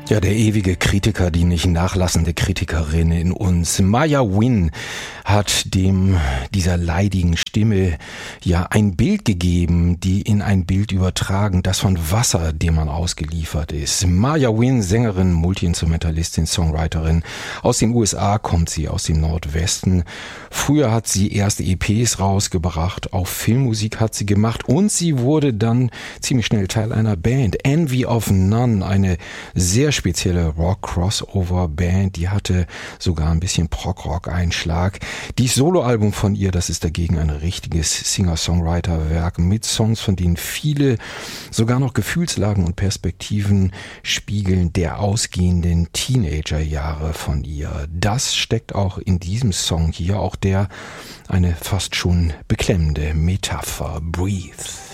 Ja, der ewige Kritiker, die nicht nachlassende Kritikerin in uns. Maya Win hat dieser leidigen Stimme ja ein Bild gegeben, die in ein Bild übertragen, das von Wasser, dem man ausgeliefert ist. Maya Win, Sängerin, Multi-Instrumentalistin, Songwriterin. Aus den USA kommt sie, aus dem Nordwesten. Früher hat sie erste EPs rausgebracht, auch Filmmusik hat sie gemacht und sie wurde dann ziemlich schnell Teil einer Band. Envy of None, eine sehr spezielle Rock-Crossover-Band, die hatte sogar ein bisschen Prog-Rock-Einschlag. Dieses Soloalbum von ihr, das ist dagegen ein richtiges Singer-Songwriter-Werk mit Songs, von denen viele sogar noch Gefühlslagen und Perspektiven spiegeln der ausgehenden Teenager-Jahre von ihr. Das steckt auch in diesem Song hier, auch der eine fast schon beklemmende Metapher. Breathe.